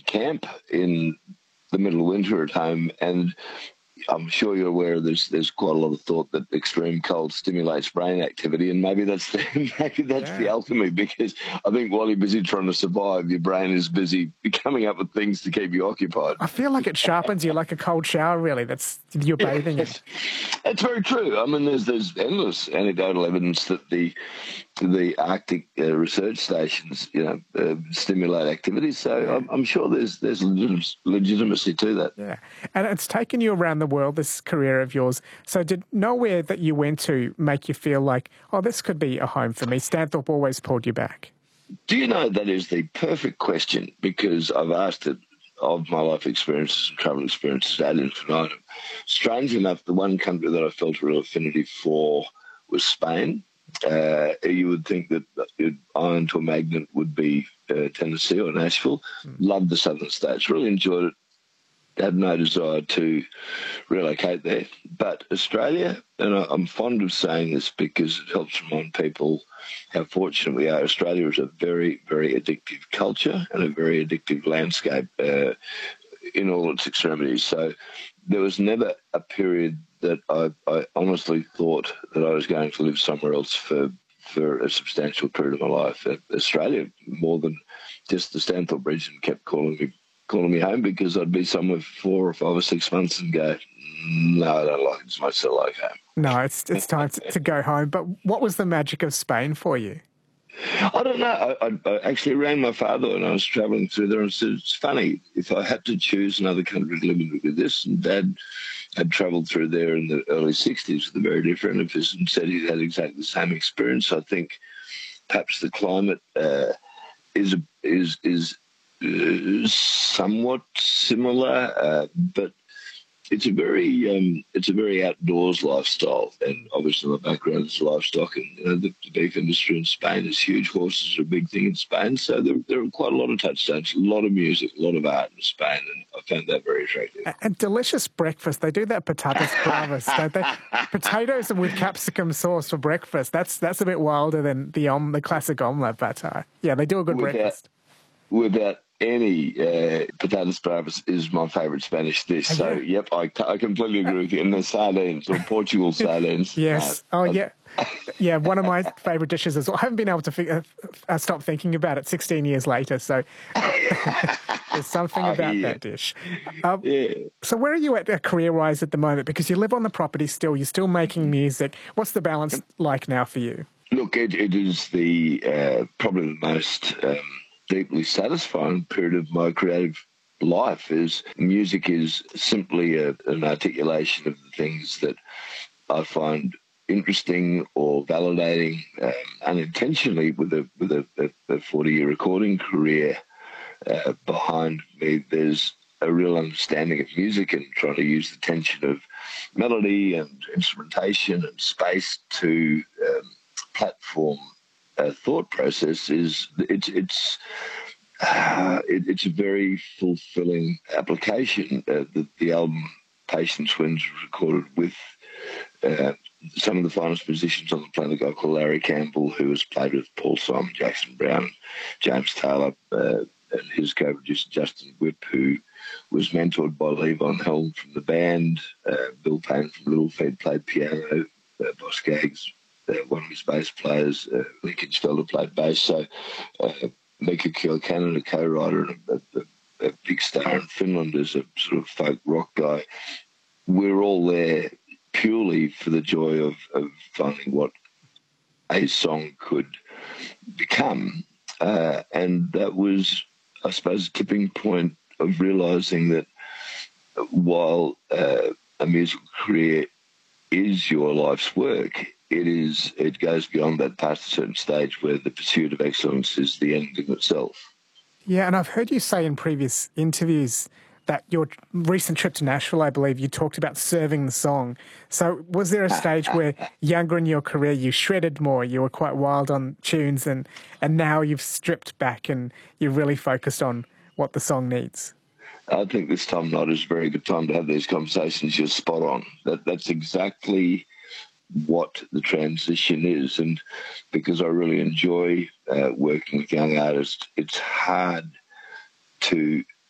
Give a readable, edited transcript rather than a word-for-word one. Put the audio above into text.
camp in the middle of winter at home, and I'm sure you're aware there's quite a lot of thought that extreme cold stimulates brain activity, and maybe that's the alchemy, because I think while you're busy trying to survive, your brain is busy coming up with things to keep you occupied. I feel like it sharpens you like a cold shower, really. You're bathing in. That's very true. I mean, there's endless anecdotal evidence that the Arctic research stations, stimulate activity. So I'm sure there's legitimacy to that. Yeah, and it's taken you around the world, this career of yours. So did nowhere that you went to make you feel like, oh, this could be a home for me? Stanthorpe always pulled you back. Do you know that is the perfect question, because I've asked it of my life experiences and travel experiences ad infinitum. Strange enough, the one country that I felt a real affinity for was Spain. You would think that iron to a magnet would be Tennessee or Nashville. Loved the southern states, really enjoyed it. Had no desire to relocate there. But Australia, and I'm fond of saying this because it helps remind people how fortunate we are. Australia is a very, very addictive culture and a very addictive landscape in all its extremities. So there was never a period that I honestly thought that I was going to live somewhere else for a substantial period of my life. Australia, more than just the Stanthorpe region, kept calling me home, because I'd be somewhere for 4 or 5 or 6 months and go, no, I don't like it as much as I like home. No, it's time to go home. But what was the magic of Spain for you? I don't know. I actually rang my father when I was travelling through there and said, it's funny, if I had to choose another country to live in, with this, and Dad had travelled through there in the early 60s with a very dear friend of his and said he had exactly the same experience. I think perhaps the climate is somewhat similar, but it's a very outdoors lifestyle, and obviously my background is livestock, and the beef industry in Spain is huge. Horses are a big thing in Spain, so there are quite a lot of touchstones, a lot of music, a lot of art in Spain, and I found that very attractive. And delicious breakfast. They do that patatas bravas, don't they? Potatoes with capsicum sauce for breakfast. That's a bit wilder than the classic omelette, but yeah, they do a good breakfast. Without any patatas bravas is my favourite Spanish dish. So, yep, I completely agree with you. And the sardines, or Portugal sardines. Yes. Yeah, one of my favourite dishes as well. I haven't been able to stop thinking about it 16 years later, so there's something about that dish. So where are you at career-wise at the moment? Because you live on the property still, you're still making music. What's the balance like now for you? Look, it is the probably the most deeply satisfying period of my creative life. Is music is simply an articulation of the things that I find interesting or validating. Unintentionally, with a 40-year recording career behind me, there's a real understanding of music and trying to use the tension of melody and instrumentation and space to platform thought process. It's a very fulfilling application. The album Patience Winds was recorded with some of the finest musicians on the planet, a guy called Larry Campbell, who has played with Paul Simon, Jackson Browne, James Taylor, and his co-producer Justin Whipp, who was mentored by Levon Helm from the band. Bill Payne from Little Feat played piano. Boss Gags, one of his bass players, Lincoln Felder, played bass. So Mika Kilcannon, a co-writer and a big star in Finland as a sort of folk rock guy. We're all there purely for the joy of finding what a song could become. And that was, I suppose, a tipping point of realising that while a musical career is your life's work, it goes beyond that past a certain stage where the pursuit of excellence is the end in itself. Yeah, and I've heard you say in previous interviews that your recent trip to Nashville, I believe, you talked about serving the song. So was there a stage where younger in your career you shredded more, you were quite wild on tunes, and now you've stripped back and you're really focused on what the song needs? I think this time night is a very good time to have these conversations. You're spot on. That's exactly what the transition is. And because I really enjoy working with young artists, it's hard to